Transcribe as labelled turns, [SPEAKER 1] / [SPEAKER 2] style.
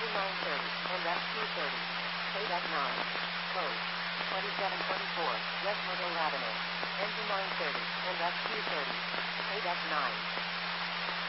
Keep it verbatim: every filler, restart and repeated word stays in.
[SPEAKER 1] Engine nine thirty, and F two thirty. Paid at nine. Code. twenty-seven twenty-four, West Myrtle Avenue. Engine nine thirty, and F two thirty. Paid at nine.